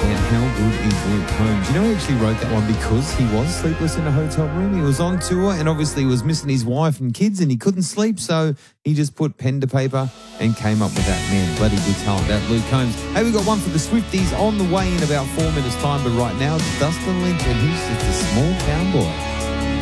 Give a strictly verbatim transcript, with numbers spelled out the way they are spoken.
And how good is Luke Combs? You know, he actually wrote that one because he was sleepless in a hotel room. He was on tour and obviously was missing his wife and kids and he couldn't sleep, so he just put pen to paper and came up with that. Man, bloody good talent, that Luke Combs. Hey, we got one for the Swifties on the way in about four minutes' time, but right now it's Dustin Lynch and he's just a small town boy.